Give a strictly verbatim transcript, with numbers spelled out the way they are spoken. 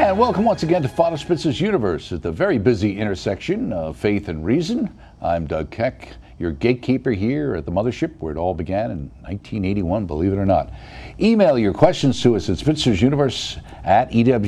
And welcome once again to Father Spitzer's Universe at the very busy intersection of faith and reason. I'm Doug Keck, your gatekeeper here at the mothership where it all began in nineteen eighty-one, believe it or not. Email your questions to us at spitzersuniverse at E W